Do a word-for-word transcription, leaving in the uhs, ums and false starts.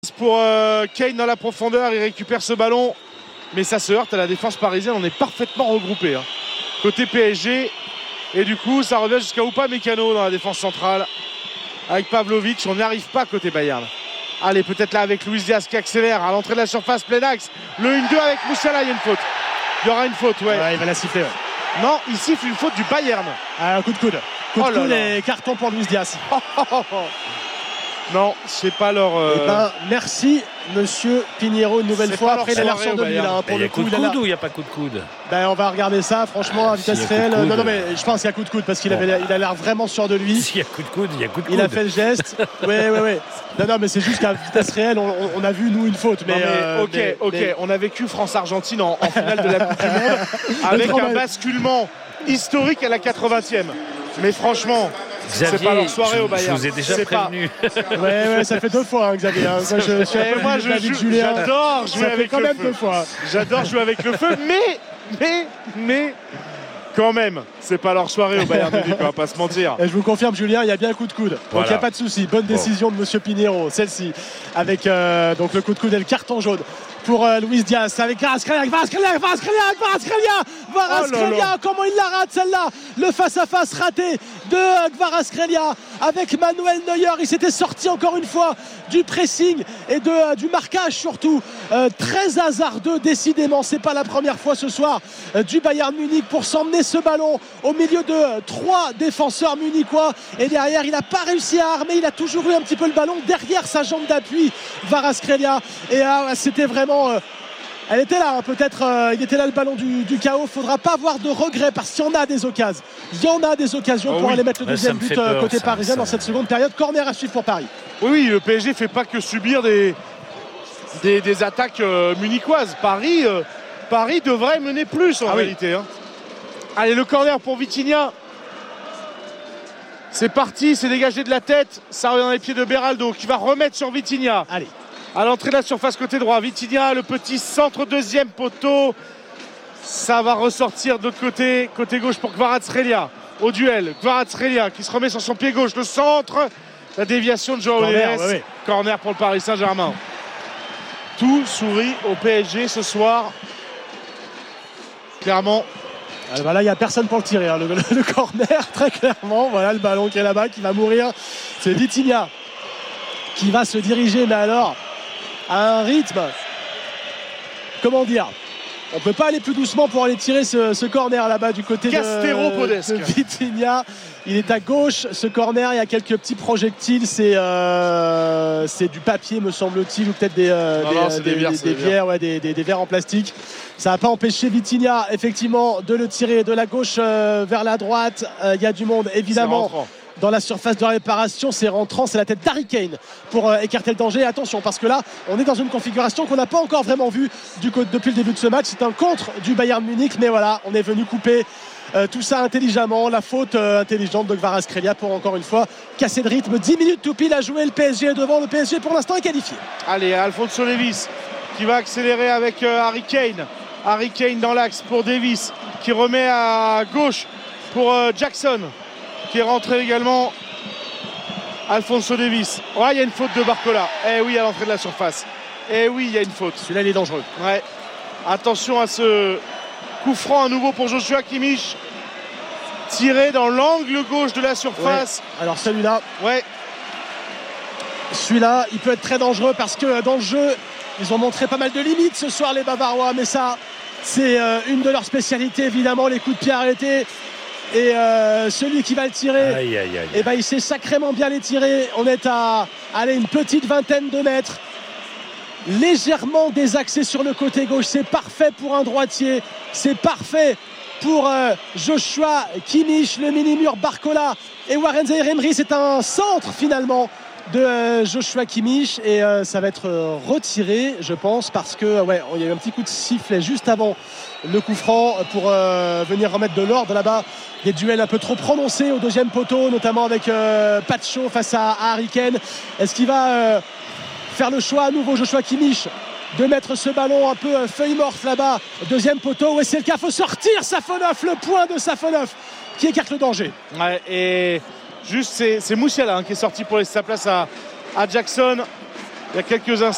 Pour euh, Kane dans la profondeur, il récupère ce ballon, mais ça se heurte à la défense parisienne. On est parfaitement regroupé hein. Côté P S G, et du coup ça revient jusqu'à Upamecano dans la défense centrale avec Pavlovic. On n'y arrive pas côté Bayern. Allez, peut-être là avec Luis Diaz qui accélère à l'entrée de la surface, plein axe, le un deux avec Moussiala. Il y a une faute, il y aura une faute, ouais, ouais il va la siffler, ouais. Non, il siffle une faute du Bayern. Ah, un coup de coude, coup oh de coude là et carton pour Luis Diaz. oh, oh, oh, oh. Non, c'est pas leur. Euh... Eh ben, merci, monsieur Pinheiro, une nouvelle fois. Après, il a l'air sûr de lui là. Hein, pour il y a coup de coude ou il n'y a pas coup de coude? Ben, on va regarder ça, franchement, à vitesse si réelle. Non, non, mais je pense qu'il y a coup de coude parce qu'il bon. avait, il a l'air vraiment sûr de lui. S'il y a coup de coude, il y a coup de coude. Il a fait le geste. Oui, oui, oui. Non, non, mais c'est juste qu'à vitesse réelle, on, on a vu, nous, une faute. Mais, non, mais euh, ok, mais, ok. Mais... On a vécu France-Argentine en, en finale de la Coupe du Monde avec un basculement historique à la quatre-vingtième. Mais franchement. Xavier, c'est pas leur soirée je, au Bayern. Je vous ai déjà c'est prévenu. Pas... ouais, ouais, ça fait deux fois, hein, Xavier. Hein. Moi, je, je, moi, je joue, Julien. J'adore jouer ça avec quand le même feu. Deux fois. J'adore jouer avec le feu, mais, mais, mais, quand même, c'est pas leur soirée au Bayern Munich, on va pas se mentir. Et je vous confirme, Julien, il y a bien un coup de coude. Voilà. Donc il n'y a pas de souci. Bonne décision bon. de monsieur Pinheiro, celle-ci, avec euh, donc le coup de coude et le carton jaune. Pour euh, Luis Diaz avec Kvaratskhelia, Kvaratskhelia, Kvaratskhelia, Kvaratskhelia, Kvaratskhelia, comment il la rate celle-là, le face-à-face raté de Kvaratskhelia avec Manuel Neuer. Il s'était sorti encore une fois du pressing et de, euh, du marquage surtout, euh, très hasardeux décidément. C'est pas la première fois ce soir euh, du Bayern Munich pour s'emmener ce ballon au milieu de euh, trois défenseurs munichois, et derrière il n'a pas réussi à armer, il a toujours eu un petit peu le ballon derrière sa jambe d'appui, Kvaratskhelia, et euh, c'était vraiment Euh, elle était là, hein, peut-être euh, il était là le ballon du, du chaos. Faudra pas avoir de regrets parce qu'il y en a des occasions. Il y en a des occasions oh pour oui. aller mettre le deuxième ouais, but peur, côté ça, parisien ça. Dans cette seconde période. Corner à suivre pour Paris. Oui, oui, le P S G fait pas que subir des, des, des attaques euh, munichoises. Paris, euh, Paris devrait mener plus en ah réalité. Oui. Hein. Allez, le corner pour Vitinha. C'est parti, c'est dégagé de la tête. Ça revient dans les pieds de Beraldo qui va remettre sur Vitinha. Allez. À l'entrée de la surface côté droit, Vitinha, le petit centre deuxième poteau. Ça va ressortir de l'autre côté, côté gauche pour Kvaratskhelia. Au duel, Kvaratskhelia qui se remet sur son pied gauche. Le centre, la déviation de Joao Neves. Ouais, ouais. Corner pour le Paris Saint-Germain. Tout sourit au P S G ce soir. Clairement. Alors, voilà, il n'y a personne pour le tirer. Hein. Le, le, le corner, très clairement. Voilà le ballon qui est là-bas, qui va mourir. C'est Vitinha qui va se diriger, mais alors à un rythme, comment dire, on ne peut pas aller plus doucement pour aller tirer ce, ce corner là-bas du côté de, de Vitinha. Il est à gauche, ce corner, il y a quelques petits projectiles, c'est, euh, c'est du papier me semble-t-il, ou peut-être des, euh, non, non, des, des, des, verres, des, verres, ouais, des, des, des verres en plastique. Ça n'a pas empêché Vitinha effectivement de le tirer de la gauche euh, vers la droite. Euh, il y a du monde évidemment dans la surface de réparation, c'est rentrant, c'est la tête d'Harry Kane pour euh, écarter le danger. Attention, parce que là on est dans une configuration qu'on n'a pas encore vraiment vue du, depuis le début de ce match. C'est un contre du Bayern Munich, mais voilà, on est venu couper euh, tout ça intelligemment. La faute euh, intelligente de Kvaratskhelia pour encore une fois casser de rythme. Dix minutes tout pile à jouer, le P S G est devant. Le P S G pour l'instant est qualifié. Allez, Alphonso Davies qui va accélérer avec euh, Harry Kane. Harry Kane dans l'axe pour Davies qui remet à gauche pour euh, Jackson qui est rentré également. Alphonso Davies. Ouais, il y a une faute de Barcola. Eh oui, à l'entrée de la surface. Eh oui, il y a une faute. Celui-là, il est dangereux. Ouais. Attention à ce coup franc à nouveau pour Joshua Kimmich. Tiré dans l'angle gauche de la surface. Ouais. Alors celui-là. Ouais. Celui-là, il peut être très dangereux parce que dans le jeu, ils ont montré pas mal de limites ce soir, les Bavarois. Mais ça, c'est euh, une de leurs spécialités, évidemment, les coups de pied arrêtés. Et euh, celui qui va le tirer, aïe, aïe, aïe. Eh ben, il sait sacrément bien les tirer. On est à allez, une petite vingtaine de mètres, légèrement désaxé sur le côté gauche. C'est parfait pour un droitier, c'est parfait pour euh, Joshua Kimmich. Le mini-mur Barcola et Warren Zaïre-Emery, c'est un centre finalement de euh, Joshua Kimmich, et euh, ça va être euh, retiré, je pense, parce que ouais, il y a eu un petit coup de sifflet juste avant le coup franc pour euh, venir remettre de l'ordre là-bas. Des duels un peu trop prononcés au deuxième poteau, notamment avec euh, Pacho face à, à Harry Kane. Est-ce qu'il va euh, faire le choix à nouveau, Joshua Kimmich, de mettre ce ballon un peu euh, feuille morte là-bas, deuxième poteau? Oui, c'est le cas, faut sortir Safonov, le point de Safonov qui écarte le danger. Ouais, et juste c'est, c'est Moussiala hein, qui est sorti pour laisser sa place à, à Jackson il y a quelques instants.